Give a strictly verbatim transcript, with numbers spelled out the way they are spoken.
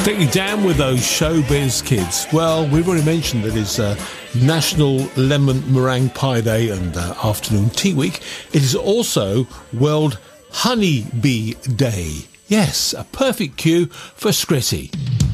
Stick you down with those showbiz kids. Well, we've already mentioned that it's uh, National Lemon Meringue Pie Day and uh, Afternoon Tea Week. It is also World Honey Bee Day. Yes, a perfect cue for Scritty.